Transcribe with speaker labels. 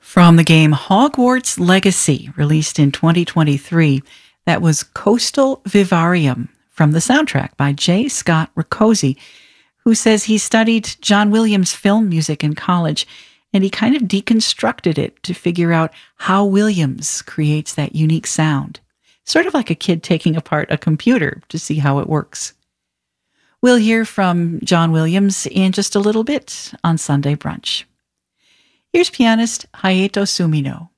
Speaker 1: From the game Hogwarts Legacy, released in 2023, that was Coastal Vivarium from the soundtrack by J. Scott Riccozzi, who says he studied John Williams film music in college and he kind of deconstructed it to figure out how Williams creates that unique sound. Sort of like a kid taking apart a computer to see how it works. We'll hear from John Williams in just a little bit on Sunday Brunch. Here's pianist Hayato Sumino.